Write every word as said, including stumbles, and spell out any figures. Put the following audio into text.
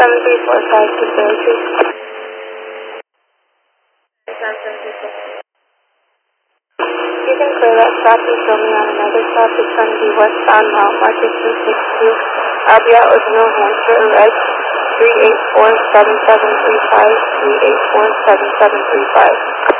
seven three four five two zero two. You can clear that stop and show me on another stop. It's going to be westbound Mount Market two six two. I'll be at with New Hampshire, Reg three eight four seven seven three five, three eight four seven seven three five.